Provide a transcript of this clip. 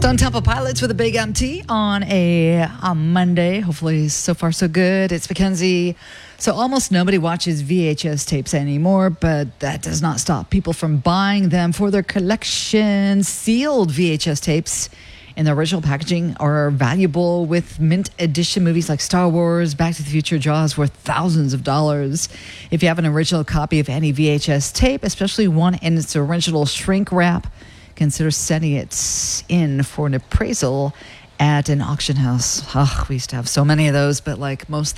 Stone Temple Pilots with a big MT on a Monday. Hopefully, so far so good. It's Mackenzie. So almost nobody watches VHS tapes anymore, but that does not stop people from buying them for their collection. Sealed VHS tapes in the original packaging are valuable, with mint edition movies like Star Wars, Back to the Future, Jaws worth thousands of dollars. If you have an original copy of any VHS tape, especially one in its original shrink wrap, consider sending it in for an appraisal at an auction house. We used to have so many of those, but like most